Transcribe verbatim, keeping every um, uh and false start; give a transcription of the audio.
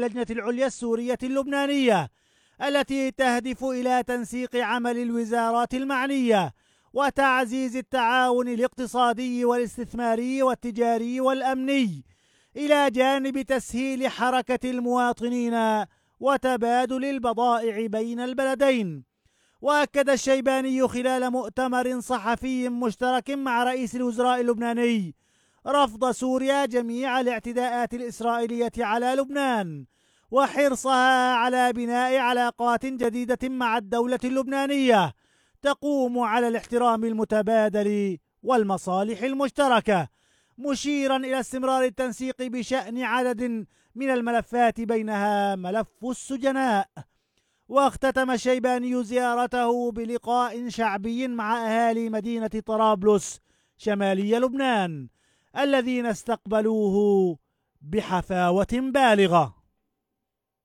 اللجنة العليا السورية اللبنانية التي تهدف إلى تنسيق عمل الوزارات المعنية وتعزيز التعاون الاقتصادي والاستثماري والتجاري والأمني، إلى جانب تسهيل حركة المواطنين وتبادل البضائع بين البلدين. وأكد الشيباني خلال مؤتمر صحفي مشترك مع رئيس الوزراء اللبناني رفض سوريا جميع الاعتداءات الإسرائيلية على لبنان وحرصها على بناء علاقات جديدة مع الدولة اللبنانية تقوم على الاحترام المتبادل والمصالح المشتركة، مشيرا إلى استمرار التنسيق بشأن عدد من الملفات بينها ملف السجناء. واختتم الشيباني زيارته بلقاء شعبي مع أهالي مدينة طرابلس شمالي لبنان الذين استقبلوه بحفاوة بالغة.